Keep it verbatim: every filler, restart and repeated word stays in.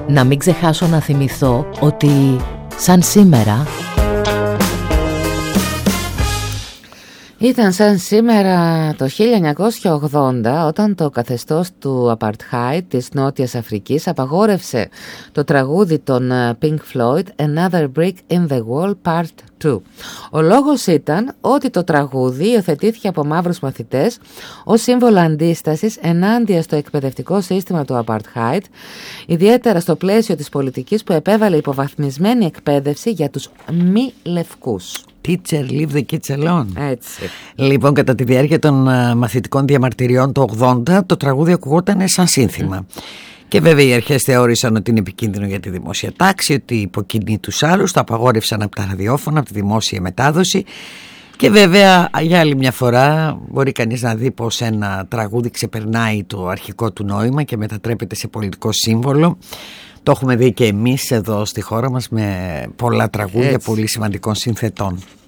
Να μην ξεχάσω να θυμηθώ ότι σαν σήμερα ήταν σαν σήμερα το χίλια εννιακόσια ογδόντα, όταν το καθεστώς του Apartheid της Νότιας Αφρικής απαγόρευσε το τραγούδι των Pink Floyd Another Brick in the Wall Part δύο. Ο λόγος ήταν ότι το τραγούδι υιοθετήθηκε από μαύρους μαθητές ως σύμβολο αντίστασης ενάντια στο εκπαιδευτικό σύστημα του Apartheid, ιδιαίτερα στο πλαίσιο της πολιτικής που επέβαλε υποβαθμισμένη εκπαίδευση για τους μη λευκούς. Teacher, leave the kids alone. Έτσι. Λοιπόν, κατά τη διάρκεια των uh, μαθητικών διαμαρτυριών του ογδόντα, το τραγούδι ακουγόταν σαν σύνθημα. Mm. Και βέβαια οι αρχές θεώρησαν ότι είναι επικίνδυνο για τη δημόσια τάξη, ότι υποκινεί τους άλλους, το απαγόρευσαν από τα ραδιόφωνα, από τη δημόσια μετάδοση. Και βέβαια για άλλη μια φορά μπορεί κανείς να δει πως ένα τραγούδι ξεπερνάει το αρχικό του νόημα και μετατρέπεται σε πολιτικό σύμβολο. Το έχουμε δει και εμείς εδώ στη χώρα μας με πολλά τραγούδια. Έτσι. Πολύ σημαντικών συνθετών.